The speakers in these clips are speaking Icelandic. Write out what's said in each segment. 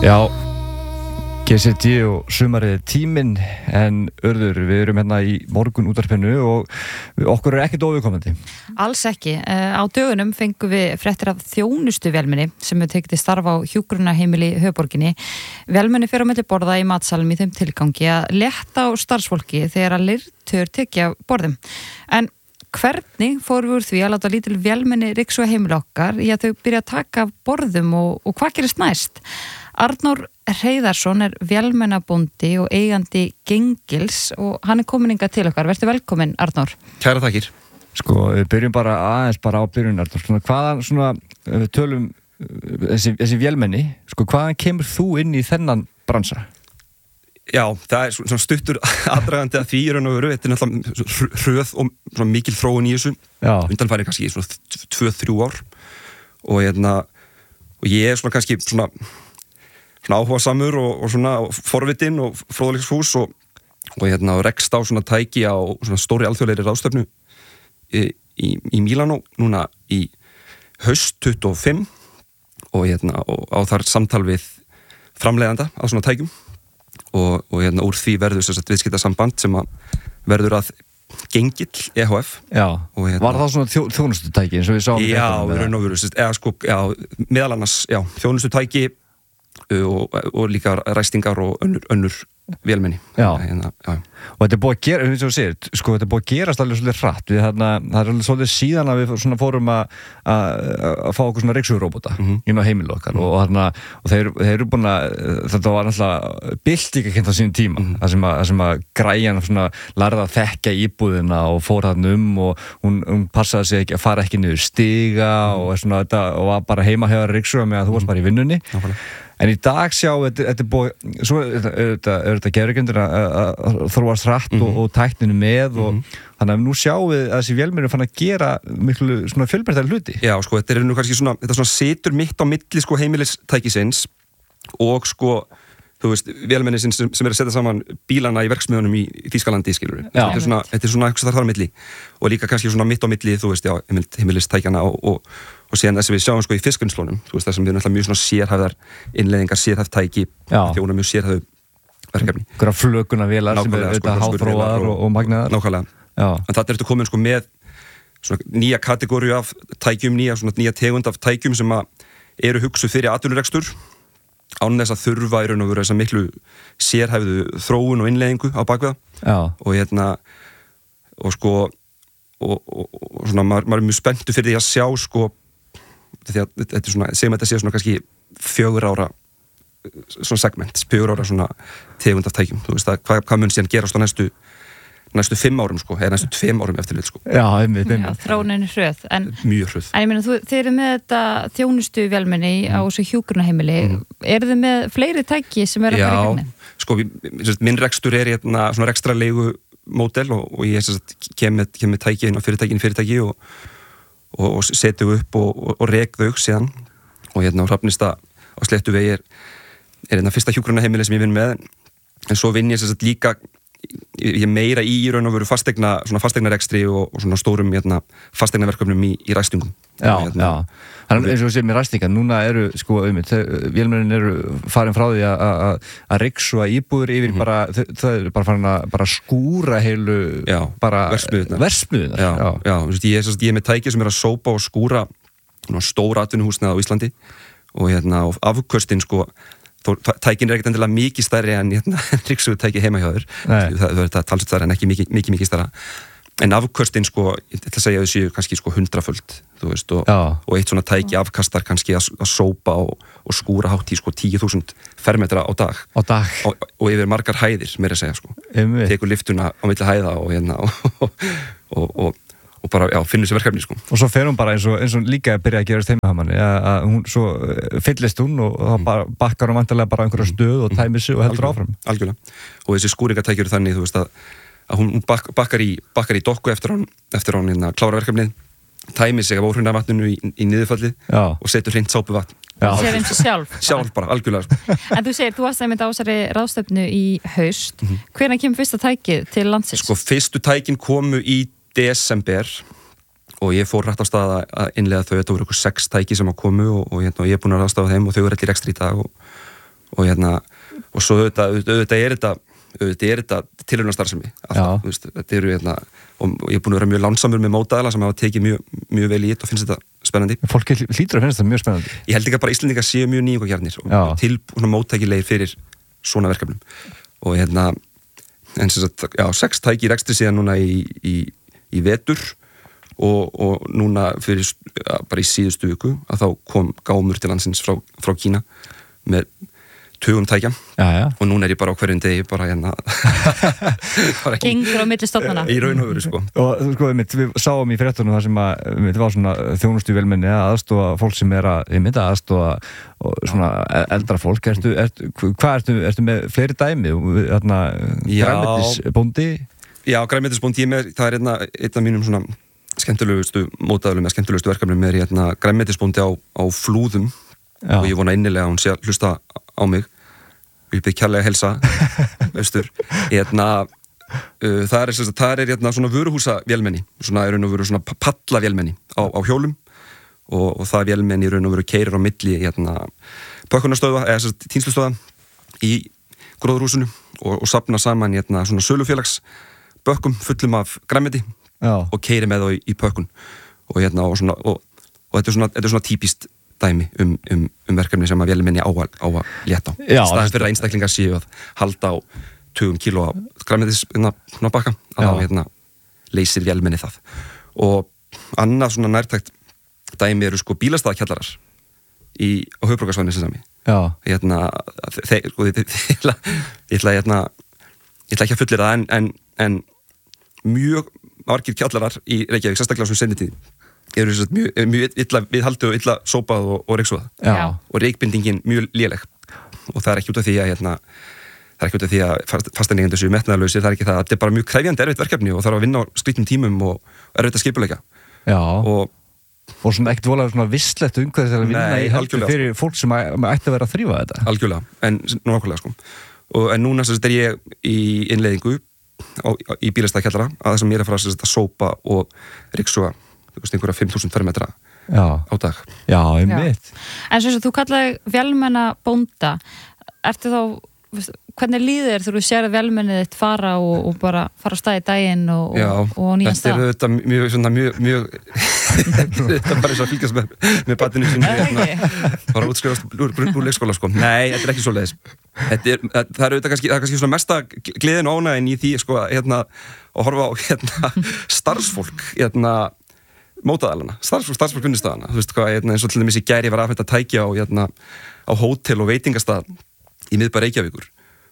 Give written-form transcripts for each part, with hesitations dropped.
Já, GCD og sumarið tíminn, en Urður, við erum hérna í morgun útvarpinu og okkur ekkert óviðkomandi. Alls ekki. Á dögunum fengum við fréttir af þjónustu vélmenni sem við tekið til starfa á hjúkrunarheimili í höfuðborginni. Vélmenni fer á milli borða í matsalum í þeim tilgangi að létta á starfsfólki þegar að lirtur tekja borðum. En hvernig fórum við úr því að láta lítil vélmenni ryksuga heimili okkar í að þau byrja að taka af borðum og hvað gerist næst? Arnór Hreiðarsson vélmennabóndi og eigandi Gengils og hann komin hingað til okkar. Vertu velkomin, Arnór. Kæra þakkir. Sko, við byrjum bara aðeins á byrjun, Arnór. Hvaðan við tölum þessi vélmenni, sko, hvaðan kemur þú inn í þennan bransa? Já, það svona stuttur aðdragandi að því í raun og veru. Þetta náttúrulega hröð og svona mikil þróun í þessu. Já. Undanfæri kannski í svona 2-3 ár. Og ég svona kannski svona áhugasamur og svona forvitinn og fróðleiksfús og rekst á svona tæki á svona stóri alþjóðlegri ráðstefnu í Mílanó núna í haust 25 og á þar samtal við framleiðanda á svona tækjum og úr því verður þess að viðskiptasamband sem að verður að Gengill EHF. Já, var það svona þjónustutæki eins og við sáum? Já, við raun og veru, meðal annars, þjónustutæki og líka ræstingar og önnur vélmenni. Já. Og þetta búið að gera, eins og þú segir, sko, þetta búið að gerast alveg svolítið hratt. Það er alveg svolítið síðan að við svona fórum að fá okkur svona ryksuguróbota inn á heimilu okkar og þeir eru búin að, þetta var náttúrulega byltingakennt á sínum tíma, það sem að græjan svona lærði að þekka íbúðina og fór þarna og hún passaði sig ekki að fara ekki niður stiga og svona þetta og var bara heima hjá ryksuga með að þú varst bara í vinnunni. En í dag þetta er búið, svo þetta gerðurkendur að þróast hratt og tækninu með og þannig að nú sjáum við að þessi vélmenni fann að gera miklu svona fjölbreyttari hluti. Já, sko, þetta er nú kannski svona, þetta svona situr mitt á milli sko heimilistækisins og sko, þú veist, vélmenni sem að setja saman bílana í verksmiðunum í Þýskalandi, skilur við. Þetta er svona eitthvað þar á milli og líka kannski svona mitt á milli, þú veist, heimilistækjana og síðan þess að við sjáum sko í fiskvinnslunum, þú veist, þess að við erum alltaf mjög svona sérhæfðar innleiðingar, sérhæfð tæki, þjóna mjög sérhæfðu verkefni. Einhverja flökunarvélar sem eru auðvitað háþróaðar og magnaðar. Nákvæmlega. En þetta er þetta komin sko með svona nýja kategóriu af tækjum, nýja tegund af tækjum sem að eru hugsuð fyrir atvinnurekstur án þess að þurfa í raun og veru þessa miklu sérhæfðu þróun og innleiðingu á bakvið og svona maður er mjög spenntur fyrir því að sjá sko því að þetta er svona, segjum þetta sé svona kannski 4 ára svona segment, 4 ára svona tegund af tækjum, þú veist að hvað mun síðan gerast á næstu 5 árum sko, eða næstu 2 árum eftirlit sko. Já, þróunin er hröð. Mjög hröð. En ég meina, þið eru með þetta þjónustu vélmenni á þessu hjúkrunarheimili. Eru þið með fleiri tæki sem eru að fara í gegnum? Já, sko, minn rekstur er svona rekstrarlegu módel og ég kem með tæki inn á fyrirtæki og setju upp og rek þau síðan og á Hrafnista á Sléttuvegi er fyrsta hjúkrunarheimili sem ég vinn með en svo vinn ég líka ég meira í raun og veru fasteignarekstri og svona stórum fasteignaverkefnum í ræstingum. Já. Þannig eins og við séum með ræstingar, núna eru sko vélmennin eru farin frá því að ryksuga íbúður yfir bara, þau eru bara farin að skúra heilu verksmiðjurnar. Já, ég er með tæki sem er að sópa og skúra stóra atvinnuhúsnið á Íslandi og afköstin sko tækin er ekkert endilega mikið stærri en ryksugu tæki heima hjá þér. Það er talsett stærri en ekki mikið stærra. En afköstin sko, ég ætla að segja að þau séu kannski sko 100-föld, þú veist, og eitt svona tæki afkastar kannski að sópa og skúra hátt í sko 10.000 fermetra á dag. Og yfir margar hæðir, meira að segja sko. Tekur lyftuna á milli hæða og bara, finnur sér verkefni, sko. Og svo fer hún bara eins og líka að byrja að gerast heima hjá manni, að hún svo fyllist hún og þá bara bakkar hún vantarlega bara einhverja stöð og tæmir sig og heldur áfram. Algjörlega. Og þessi skúringatæki eru þannig, þú veist, að hún bakkar í dokku eftir hún klára verkefnið, tæmir sig af óhrunarvatninu í niðurfallið og setur hreint sápuvatn. Sér eins og sjálf. Sjálf bara, algjörlega. Sko. En þú segir, þú varst einmitt á þessari ráðstefnu í haust. Hvenær kemur fyrsta tækið til landsins? Sko, fyrstu tækin komu í desember og ég fór rætt á stað að innlega þau, þetta voru 6 tæki sem að komu og ég er búin að ráðstafa þeim og þau eru allir ekstra í dag og svo auðvitað er þetta tilraunastarfsemi alltaf, þú veist, þetta eru og ég er búin að vera mjög lánsamur með mótaðala sem hafa tekið mjög vel í þetta og finnst þetta spennandi. Fólk hlýtur að finnst þetta mjög spennandi. Ég held ekki að bara Íslendingar séu mjög nýjungagjarnir og til móttækilegir fyrir svona verkefnum og en sem sagt, 6 tæki í rekstri síðan núna í vetur og núna fyrir bara í síðustu viku að þá kom gámur til landsins frá Kína með 20 tækja og núna er ég bara á hverjum degi bara gengur á milli stofnana í raun og veru sko. Og sko, við sáum í fréttunum það sem það var svona þjónustu velmenni að aðstofa fólk sem er að aðstofa svona eldra fólk. Ertu með fleiri dæmi? Grænmetisbóndi? Já, grænmetisbóndi það er einn af mínum svona skemmtilegustu mótaðalum eða skemmtilegustu verkefnum er grænmetisbóndi á Flúðum og ég vona innilega að hún sé að hlusta á mig og ég byrð kærlega að helsa austur það er svona vöruhúsavélmenni svona er raun og veru svona pallavélmenni á hjólum og það vélmenni raun og veru keyrir á milli pökkunarstöðva eða tínslustöðva í gróðurhúsinu og safna saman svona sölufélagsbökkum fullum af grænmeti og keyrir með þá í pökkun og þetta er svona típist dæmi verkefni sem að vélmenni á að létta á. Staðan fyrir að einstaklingar séu að halda á 20 kíló af grænmetisbakka að þá leysir vélmenni það. Og annað svona nærtækt dæmi eru sko bílastæðakjallarar á höfuðborgarsvæðinu sem sami. Ég ætla ekki að fullira það en mjög margir kjallarar í Reykjavík, sérstaklega sem senditíð eru mjög illa viðhaldið og illa sópað og reyksuðað og reykbindingin mjög léleg og það er ekki út af því að fastaneigendur séu metnaðarlausir, það er ekki það, þetta er bara mjög krefjandi erfitt verkefni og þarf að vinna á skrýtnum tímum og erfitt að skipuleika og svona ekkert vola svona visslegt umhverfið til að vinna í heldur fyrir fólk sem ætti að vera að þrífa þetta. Algjörlega, en nákvæmlega sko en núna er ég í innleiðingu í bílastæðakjallara að það sem ég er að fara að sópa og reyksuga einhverja 5.000 fermetra á dag. Já, einmitt. En svo þú kallaði vélmenna bónda, ertu þá hvernig líður þegar þú sér að vélmennið þitt fara og bara fara á stað í daginn og nýjan stað? Já, þetta er mjög þetta er bara eins og að fylgjast með batinu sínu bara útskrifast úr leikskóla sko. Nei, þetta er ekki svoleiðis. Það er kannski svona mesta gleðin og ánægin í því sko að horfa á starfsfólk mótaðalana, starfsfólk vinnustæðana þú veist hvað, eins og til dæmis í gær ég var afhent að tækja á hótel og veitingastað í miðbæ Reykjavíkur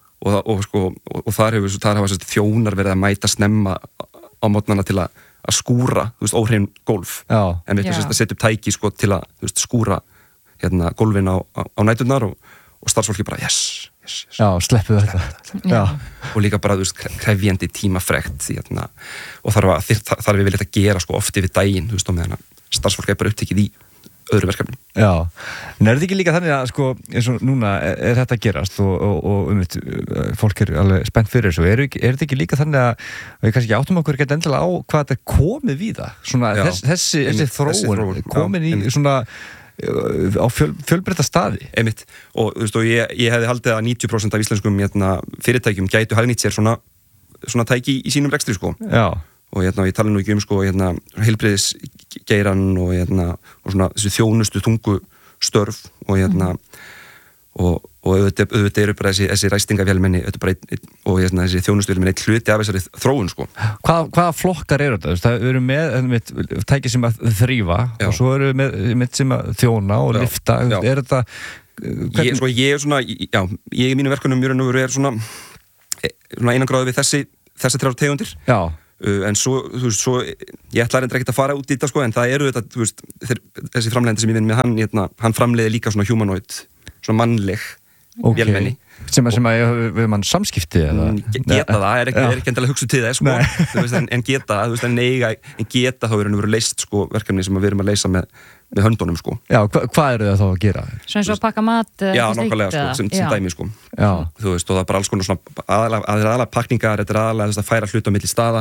og þar hafa þjónar verið að mæta snemma á mótnana til að skúra, þú veist, óhrein gólf en við að setja upp tæki sko til að skúra gólfin á næturnar og starfsfólki bara yes. Já, sleppu þetta. Og líka bara, þú veist, krefjandi tímafrekt og þarf við viljað að gera sko oft yfir daginn, þú veist, og meðan starfsfólk er bara upptekið í öðru verkefni. Já, en er þetta ekki líka þannig að sko, eins og núna er þetta að gerast og fólk er alveg spennt fyrir þessu, er þetta ekki líka þannig að við kannski áttum okkur ekki endilega á hvað þetta er komið við það, svona þessi þróun komin í svona á fjölbreytta staði einmitt, og þú veist, og ég hefði haldið að 90% af íslenskum fyrirtækjum gætu hagnýtt sér svona tæki í sínum rekstri sko og ég tala nú ekki sko heilbrigðisgeiran og svona þessi þjónustu þungu störf og auðvitað eru bara þessi ræstingavélmenni og þessi þjónustuvélmenni eitt hluti af þessari þróun sko. Hvaða flokkar eru þetta? Það eru með tæki sem að þrífa og svo eru með sem að þjóna og lyfta. Er þetta ég er svona, ég í mínu verkunum mjög er svona einangráði við þessi 3 tegundir en svo ég ætla reyndar ekkert að fara út í þetta sko en það eru þetta, þú veist, þessi framleiðandi sem ég vinn með hann framleiði líka svona humanoid, svona mannleg vélmenni sem að við mann samskipti geta það, er ekki endilega hugsuð til það sko, þú veist, en geta þú veist, en geta þá verið leist sko verkefni sem við erum að leysa með höndunum sko. Já, hvað eru það þá að gera? Svona eins og að pakka mat Já, nákvæmlega sko, sem dæmi sko þú veist, og það er bara alls konar svona aðalega pakningar, þetta er aðalega þess að færa hluti á milli staða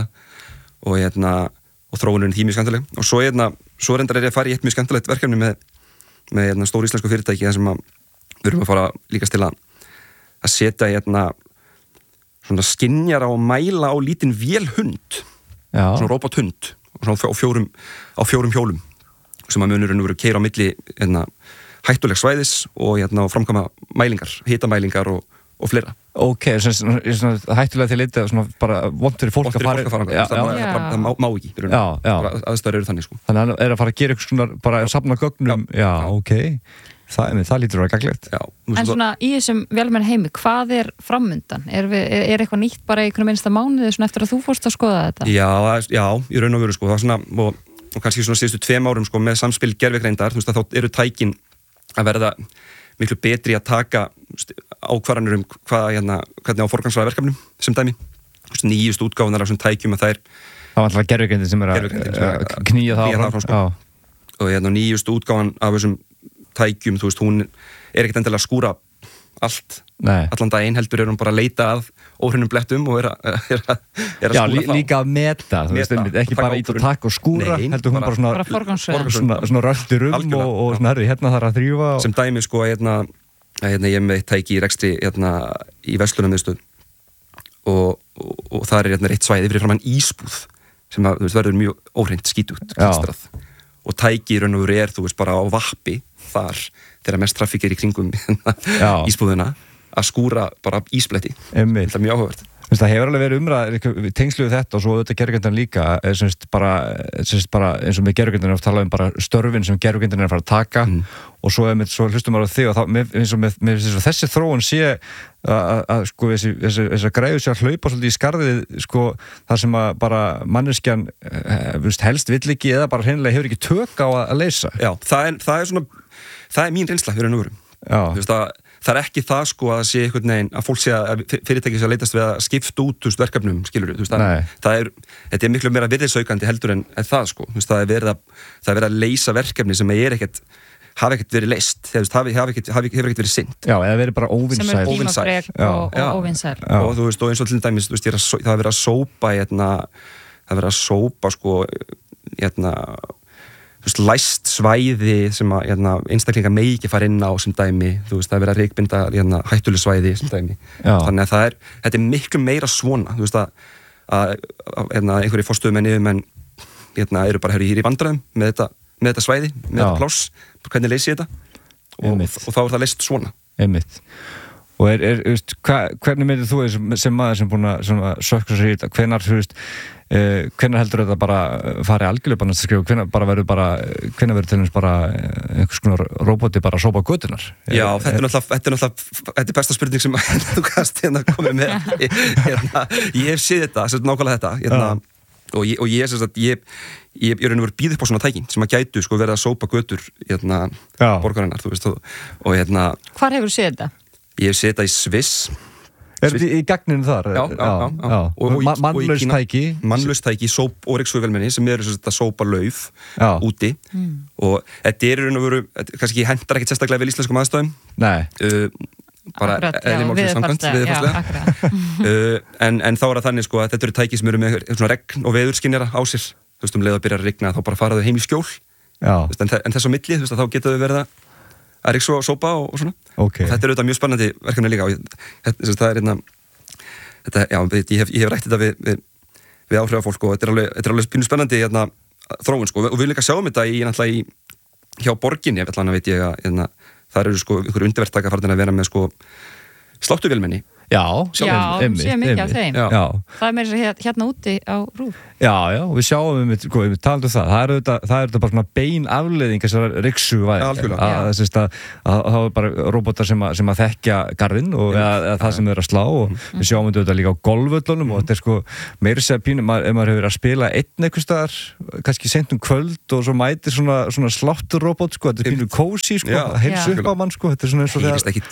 og þróunurinn því mjög skemmtileg og svo reyndar er ég að fara í eitt mjög skemmtilegt verkefni með stór íslensku fyrirtæki sem við erum að fara líka til að að setja svona skynjara og mæla á lítinn vélhund, svona robothund, svona á fjórum hjólum sem að munurinn voru keyra á milli hættulegs svæðis og framkvæma mælingar, hitamælingar og fleira. Ok, svona hættulega til eitthvað svona bara vont fyrir fólk að fara. Það má ekki. Aðstæður eru þannig, sko. Þannig að að fara að gera eitthvað svona, bara að safna gögnum. Já, ok. Það lítur að vera gagnlegt. En svona í þessum vélmenni heimi, hvað framundan? Er eitthvað nýtt bara í einhvern minnsta mánuði svona eftir að þú fórst að skoða þetta? Já, í raun og veru, sko. Það svona, og kannski svona síðustu 2 árum, sko, með samspil gervigreindar, þú veist að þá eru tækin að verða miklu betri að taka ákvarðanir hvernig á forgangsraða verkefnum sem dæmi. Nýjust útgáfunar af þessum tækjum að þær... Það var alltaf gervigreindin sem að knýja það áfram, sko. Og nýjust útgáfan af þessum tækjum, þú veist, hún ekkert endilega að skúra allan daginn, heldur hún bara að leita að óhreinum blettum og að skúra þá. Já, líka að meta, þú veist, ekki bara ít og takk og skúra, heldur hún bara svona röltir og svona herri, hérna þarf að þrýfa. Sem dæmi, sko, ég er með tæki í rekstri í verslunarmiðstöð og það er eitt svæði fyrir framan ísbúð sem að, þú veist, verður mjög óhreint skítugt, klistrað. Og tæki í raun og veru þú veist, bara á vappi þar þegar mest traffík í kringum ísbúðina að skúra bara ísbletti. Þetta er mjög áhugavert. Það hefur alveg verið umræð tengsluð þetta og svo auðvitað gervigreindin líka bara eins og með gervigreindin tala bara störfin sem gervigreindin að fara að taka og svo hlustum maður á þig og eins og með þessi þróun sé að sko þess að græðu sér að hlaupa svolítið í skarðið sko þar sem að bara manneskjan helst vill ekki eða bara hreinlega hefur ekki tök á að leysa. Já, það er mín reynsla fyrir nú. Þú veist að það er ekki það sko að sé einhvern veginn að fólk sé að fyrirtæki sé að leitast við að skipta út verkefnum, skilur þú veist, þetta er miklu meira virðisaukandi heldur en það sko, þú veist, það er verið að leysa verkefni sem hafa ekkert verið leyst, hefur ekkert verið sinnt. Já, eða verið bara óvinsæl. Sem er tímafrek og óvinsæl. Og þú veist, og eins og til dæmis, þú veist, það er verið að sópa sko, læst svæði sem að einstaklingar megi ekki fara inn á sem dæmi, þú veist, það er verið að reykbinda hættuleg svæði sem dæmi. Þannig að þetta er miklu meira svona, þú veist að einhverjir forstöðumenn yfirmenn eru bara í vandræðum með þetta svæði, með þetta pláss, hvernig leysi ég þetta og þá er það leyst svona. Einmitt. Og hvernig myndir þú sem maður sem búin að sökka sér í þetta, hvenær heldur þetta bara fari algjörlega bara að skrifa, hvenær verður til þess bara einhvers konar roboti bara að sópa götunar? Já, þetta er besta spurning sem þú kannst komið með. Ég hef séð þetta, nákvæmlega þetta, og ég er raun og veru býð upp á svona tækin sem að gætu sko verið að sópa götur borgarinnar, þú veist, og Hvar hefur séð þetta? Ég hef séð þetta í Sviss. Er þetta í gagninu þar? Já. Og mannlaustæki? Mannlaustæki, og ryksuguvelmenni sem eru að sópa lauf úti. Og þetta er raun og veru, kannski hendar ekkert sérstaklega vel íslenskum aðstæðum. Nei. Bara viðfarslega. En þá er það þannig sko að þetta eru tæki sem eru með svona regn og veðurskynjara á sér. Þú veist, leið að byrja að rigna þá bara fara þau heim í skjól. En þess á milli, þú veist, þá geta þau verið að ryksu og sópa og svona. Okay. Og þetta er auðvitað mjög spennandi verkefni líka og það er ég hef rætt þetta við áhrifafólk og þetta er alveg pínu spennandi þróun sko og við líka sjáum þetta hjá borginni, veit ég að það eru sko einhverju undirverktaka farin að vera með sko sláttuvélmenni. Já, sé mikið af þeim. Það er meira hérna úti á RÚV. Já, við sjáum við talaðum það er þetta bara svona bein afleiðing þessar ryksuvæði að það er bara robotar sem að þekkja garðinn og eða það sem er að slá og við sjáum þetta líka á golfvöllunum og þetta er sko meira segja pínu ef maður hefur verið að spila einn einhvers staðar kannski seint kvöld og svo mætir svona slátturrobot sko, þetta er pínu kósí sko, heilsu upp á mann sko, þetta er svona eins og það ekki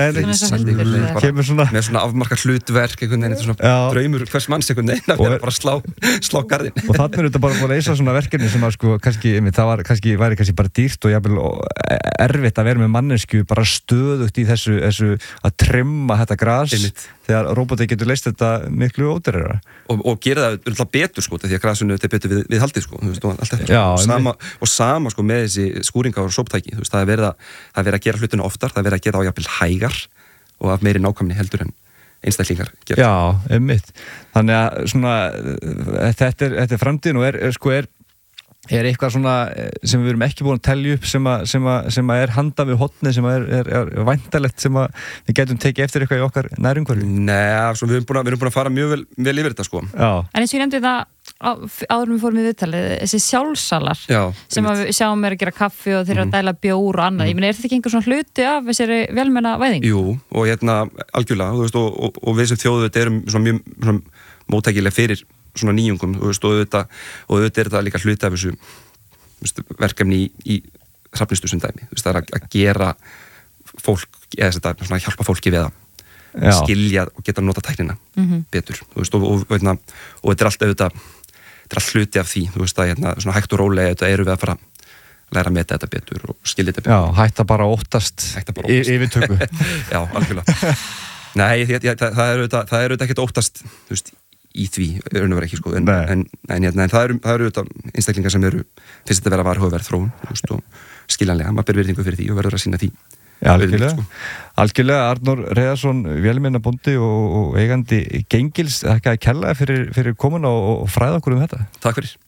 dýr kemur svona með svona afmarkað hlutverk einhvern veginn, svona draumur hvers manns einhvern veginn að vera bara slá garðinn. Og þannig er þetta bara að leysa svona verkefni sem að sko kannski, væri kannski bara dýrt og jafnvel erfitt að vera með mannesku bara stöðugt í þessu að trimma þetta gras þegar robotið getur leyst þetta miklu ódýrara. Og gera það betur sko, því að grasinu þetta er betur við haldið sko, þú veist, og allt þetta. Og sama sko með þessi skúringa og sóptæki, þú veist, það er verið að gera hlutinu oftar, það er verið að gera á jafnvel hægar. og af meiri nákvæmni heldur en einstaklingar gera. Já, einmitt. Þannig að svona, þetta er framtíðin og er eitthvað svona sem við erum ekki búin að telja upp sem að handa við hotni, sem er væntalegt, sem að við getum tekið eftir eitthvað í okkar nærumhverfi? Nei, við erum búin að fara mjög vel yfir þetta, sko. Já. En eins og ég nefndi það áður við fórum í viðtalið, þessi sjálfsalar sem að við sjáum að gera kaffi og þeir eru að dæla bjór og annað. Ég meina, er þetta ekki einhver svona hluti af þessari velmenna væðingu? Jú, og algjörlega, þú veist, og við sem þjóðu þetta erum svona mjög móttækileg fyrir svona nýjungum, þú veist, og auðvitað er þetta líka hluti af þessu verkefni í safnistu sem dæmi, þú veist, það er að gera fólk, eða þetta svona hjálpa fólki við að skilja og geta nota tæknina betur, þú veist, og þetta er allt auðvitað, þetta er allt hluti af því, þú veist, að svona hægt og rólega þetta eru við að fara að læra að meta þetta betur og skilja þetta betur. Já, hætta bara óttast yfirtöku. Já, algjörlega. Nei, það er auðvitað ekkert óttast, þú veist, í því, raunverulega ekki, sko, en það eru auðvitað einstaklingar sem finnst þetta vera varhugaverð þróun, þú veist, og skiljanlega, maður ber virðingu fyrir því og verður að sýna því. Já, algjörlega, Arnór Hreiðarsson, vélmennabóndi og eigandi Gengils, þakka að kella fyrir komin og fræða okkur um þetta. Takk fyrir.